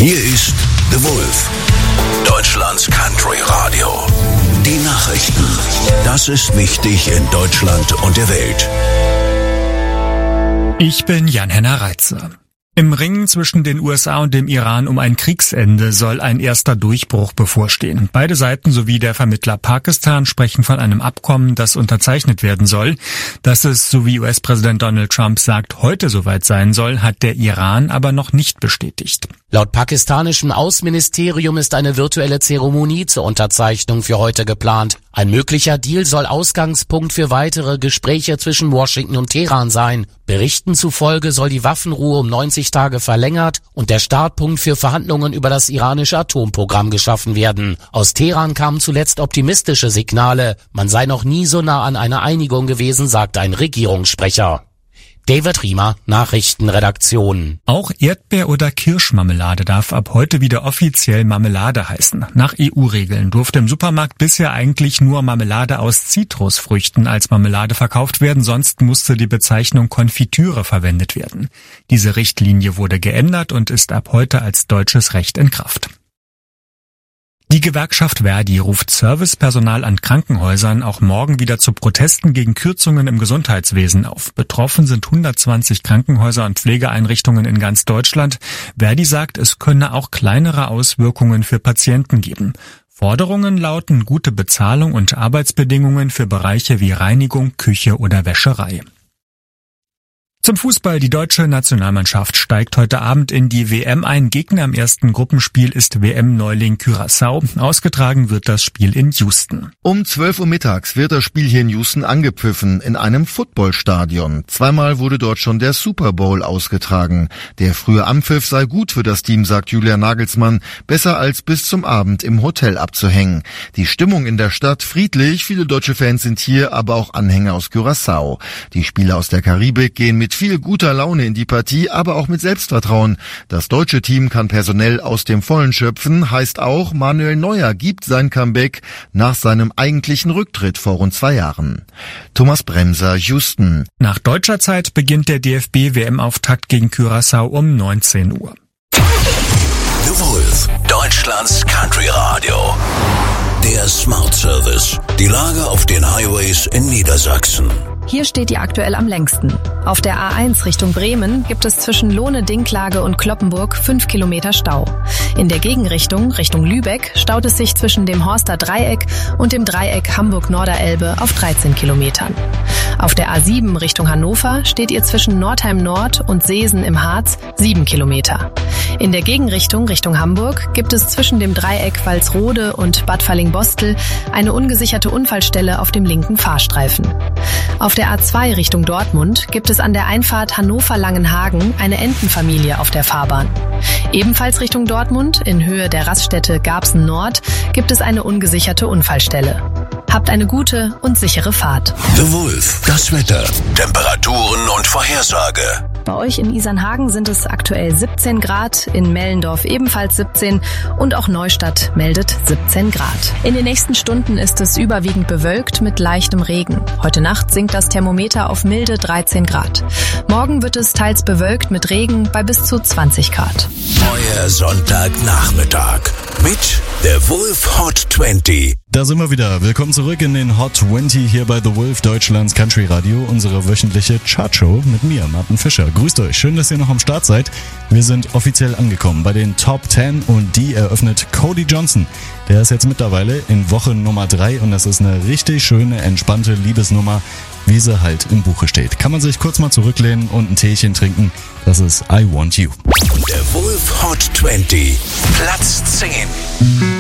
Hier ist The Wolf, Deutschlands Country Radio. Die Nachrichten. Das ist wichtig in Deutschland und der Welt. Ich bin Jan-Henner Reitze. Im Ringen zwischen den USA und dem Iran um ein Kriegsende soll ein erster Durchbruch bevorstehen. Beide Seiten sowie der Vermittler Pakistan sprechen von einem Abkommen, das unterzeichnet werden soll. Dass es, so wie US-Präsident Donald Trump sagt, heute soweit sein soll, hat der Iran aber noch nicht bestätigt. Laut pakistanischem Außenministerium ist eine virtuelle Zeremonie zur Unterzeichnung für heute geplant. Ein möglicher Deal soll Ausgangspunkt für weitere Gespräche zwischen Washington und Teheran sein. Berichten zufolge soll die Waffenruhe um 90 Tage verlängert und der Startpunkt für Verhandlungen über das iranische Atomprogramm geschaffen werden. Aus Teheran kamen zuletzt optimistische Signale. Man sei noch nie so nah an einer Einigung gewesen, sagt ein Regierungssprecher. David Riemer, Nachrichtenredaktion. Auch Erdbeer- oder Kirschmarmelade darf ab heute wieder offiziell Marmelade heißen. Nach EU-Regeln durfte im Supermarkt bisher eigentlich nur Marmelade aus Zitrusfrüchten als Marmelade verkauft werden, sonst musste die Bezeichnung Konfitüre verwendet werden. Diese Richtlinie wurde geändert und ist ab heute als deutsches Recht in Kraft. Die Gewerkschaft Verdi ruft Servicepersonal an Krankenhäusern auch morgen wieder zu Protesten gegen Kürzungen im Gesundheitswesen auf. Betroffen sind 120 Krankenhäuser und Pflegeeinrichtungen in ganz Deutschland. Verdi sagt, es könne auch kleinere Auswirkungen für Patienten geben. Forderungen lauten gute Bezahlung und Arbeitsbedingungen für Bereiche wie Reinigung, Küche oder Wäscherei. Zum Fußball. Die deutsche Nationalmannschaft steigt heute Abend in die WM ein. Gegner im ersten Gruppenspiel ist WM-Neuling Curaçao. Ausgetragen wird das Spiel in Houston. Um 12 Uhr mittags wird das Spiel hier in Houston angepfiffen, in einem Footballstadion. Zweimal wurde dort schon der Super Bowl ausgetragen. Der frühe Anpfiff sei gut für das Team, sagt Julian Nagelsmann. Besser als bis zum Abend im Hotel abzuhängen. Die Stimmung in der Stadt friedlich. Viele deutsche Fans sind hier, aber auch Anhänger aus Curaçao. Die Spieler aus der Karibik gehen mit viel guter Laune in die Partie, aber auch mit Selbstvertrauen. Das deutsche Team kann personell aus dem Vollen schöpfen, heißt auch, Manuel Neuer gibt sein Comeback nach seinem eigentlichen Rücktritt vor rund 2 Jahren. Thomas Bremser, Houston. Nach deutscher Zeit beginnt der DFB-WM-Auftakt gegen Curaçao um 19 Uhr. The Wolf, Deutschlands Country Radio. Der Smart Service. Die Lage auf den Highways in Niedersachsen. Hier steht die aktuell am längsten. Auf der A1 Richtung Bremen gibt es zwischen Lohne-Dinklage und Cloppenburg 5 Kilometer Stau. In der Gegenrichtung, Richtung Lübeck, staut es sich zwischen dem Horster Dreieck und dem Dreieck Hamburg-Norderelbe auf 13 Kilometern. Auf der A7 Richtung Hannover steht ihr zwischen Nordheim Nord und Seesen im Harz 7 Kilometer. In der Gegenrichtung, Richtung Hamburg, gibt es zwischen dem Dreieck Walsrode und Bad Falling-Bostel eine ungesicherte Unfallstelle auf dem linken Fahrstreifen. Auf der A2 Richtung Dortmund gibt es an der Einfahrt Hannover-Langenhagen eine Entenfamilie auf der Fahrbahn. Ebenfalls Richtung Dortmund, in Höhe der Raststätte Garbsen Nord, gibt es eine ungesicherte Unfallstelle. Habt eine gute und sichere Fahrt. The Wolf, das Wetter, Temperaturen und Vorhersage. Bei euch in Isernhagen sind es aktuell 17 Grad, in Mellendorf ebenfalls 17 und auch Neustadt meldet 17 Grad. In den nächsten Stunden ist es überwiegend bewölkt mit leichtem Regen. Heute Nacht sinkt das Thermometer auf milde 13 Grad. Morgen wird es teils bewölkt mit Regen bei bis zu 20 Grad. Euer Sonntagnachmittag mit der Wolf Hot 20. Da sind wir wieder. Willkommen zurück in den Hot 20 hier bei The Wolf, Deutschlands Country Radio, unsere wöchentliche Chartshow mit mir, Martin Fischer. Grüßt euch, schön, dass ihr noch am Start seid. Wir sind offiziell angekommen bei den Top 10 und die eröffnet Cody Johnson. Der ist jetzt mittlerweile in Woche Nummer 3 und das ist eine richtig schöne, entspannte Liebesnummer, wie sie halt im Buche steht. Kann man sich kurz mal zurücklehnen und ein Teechen trinken. Das ist I Want You. Der Wolf Hot 20, Platz 10.